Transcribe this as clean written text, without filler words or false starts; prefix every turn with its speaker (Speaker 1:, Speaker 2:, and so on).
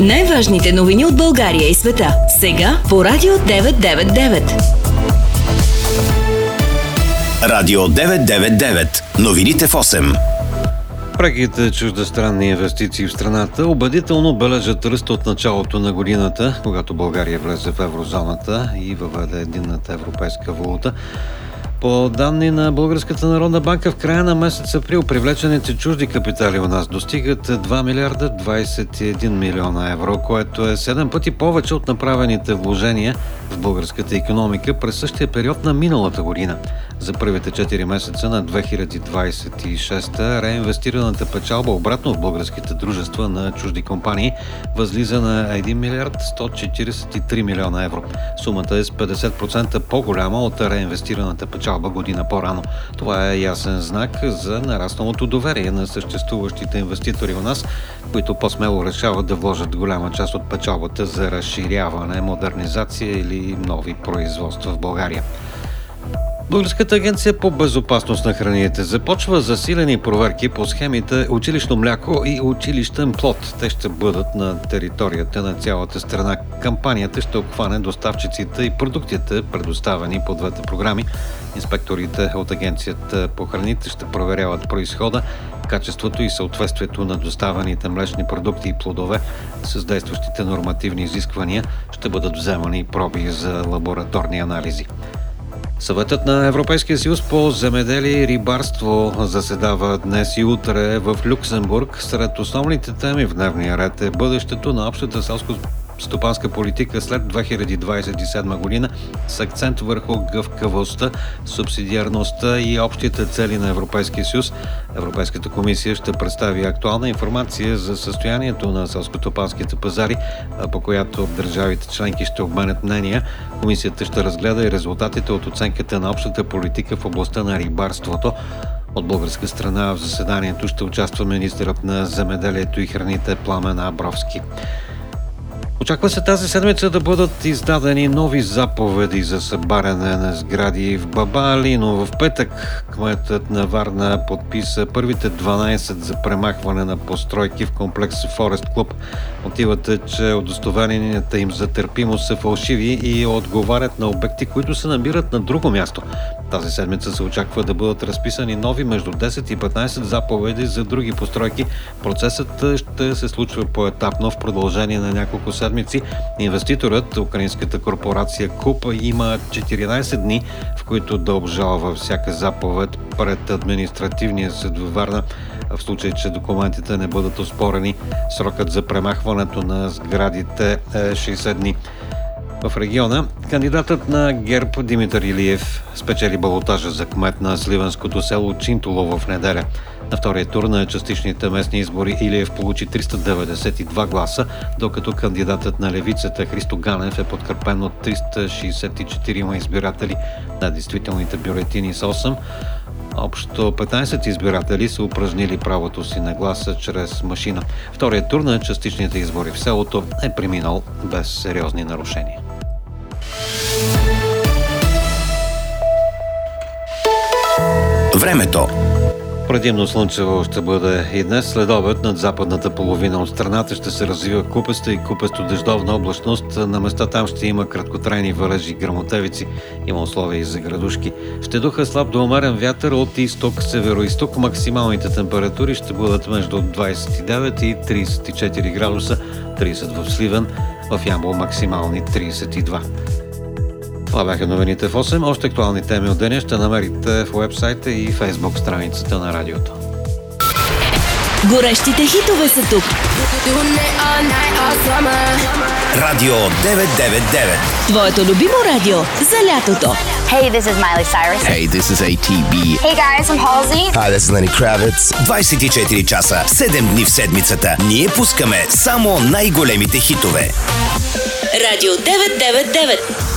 Speaker 1: Най-важните новини от България и света. Сега по Радио 999.
Speaker 2: Радио 999. Новините в 8.
Speaker 3: Преките чуждестранни инвестиции в страната убедително бележат ръст от началото на годината, когато България влезе в еврозоната и въведе единната европейска валута. По данни на Българската народна банка, в края на месец април привлечените чужди капитали у нас достигат 2 милиарда 21 милиона евро, което е 7 пъти повече от направените вложения в българската икономика през същия период на миналата година. За първите 4 месеца на 2026 реинвестираната печалба обратно в българските дружества на чужди компании възлиза на 1 милиард 143 милиона евро. Сумата е с 50% по-голяма от реинвестираната печалба година по-рано. Това е ясен знак за нарасналото доверие на съществуващите инвеститори у нас, които по-смело решават да вложат голяма част от печалбата за разширяване, модернизация или нови производства в България. Българската агенция по безопасност на храните започва засилени проверки по схемите училищно мляко и училищен плод. Те ще бъдат на територията на цялата страна. Кампанията ще обхване доставчиците и продуктите, предоставени по двете програми. Инспекторите от Агенцията по храните ще проверяват произхода, качеството и съответствието на доставените млечни продукти и плодове с действащите нормативни изисквания. Ще бъдат вземани проби за лабораторни анализи. Съветът на Европейския съюз по земеделие и рибарство заседава днес и утре в Люксембург. Сред основните теми в дневния ред е бъдещето на общата селско-стопанска политика след 2027 година с акцент върху гъвкавостта, субсидиарността и общите цели на Европейския съюз. Европейската комисия ще представи актуална информация за състоянието на селскостопанските пазари, по която държавите членки ще обменят мнения. Комисията ще разгледа и резултатите от оценката на общата политика в областта на рибарството. От българска страна в заседанието ще участва министърът на земеделието и храните Пламен Абровски. Очаква се тази седмица да бъдат издадени нови заповеди за събаряне на сгради в Бабали, но в петък кметът на Варна подписа първите 12 за премахване на постройки в комплекс Форест Клуб. Мотивът е, че удостоверенията им за търпимост са фалшиви и отговарят на обекти, които се набират на друго място. Тази седмица се очаква да бъдат разписани нови между 10 и 15 заповеди за други постройки. Процесът ще се случва поетапно в продължение на няколко седмици. Инвеститорът, украинската корпорация КУП, има 14 дни, в които да обжалва всяка заповед пред административния съд във Варна. В случай, че документите не бъдат оспорени, срокът за премахването на сградите е 60 дни. В региона кандидатът на ГЕРБ Димитър Илиев спечели балотажа за кмет на сливенското село Чинтулово в неделя. На втория тур на частичните местни избори Илиев получи 392 гласа, докато кандидатът на левицата Христо Ганев е подкрепен от 364 избиратели. На действителните бюлетини са 8. Общо 15 избиратели са упражнили правото си на гласа чрез машина. Вторият тур на частичните избори в селото е преминал без сериозни нарушения.
Speaker 2: Времето.
Speaker 3: Предимно слънчево ще бъде и днес. След обед над западната половина от страната ще се развива купеста и купесто-дъждовна облачност. На места там ще има краткотрайни валежи и гръмотевици. Има условия и за градушки. Ще духа слаб до умерен вятър от изток, северо-изток. Максималните температури ще бъдат между 29 и 34 градуса. 30 в Сливен, в Ямбол максимални 32. Това бяха новините в 8. Още актуални теми от деня ще намерите в уебсайта и фейсбук страницата на радиото.
Speaker 1: Горещите хитове са тук.
Speaker 2: Радио 999.
Speaker 1: Твоето любимо радио за лятото.
Speaker 4: Hey, this is Miley Cyrus.
Speaker 5: Hey, this is ATB.
Speaker 4: Hey guys, I'm Halsey.
Speaker 2: Hi, this is Lenny Kravitz. 24 часа, 7 дни в седмицата. Ние пускаме само най-големите хитове.
Speaker 1: Радио 999.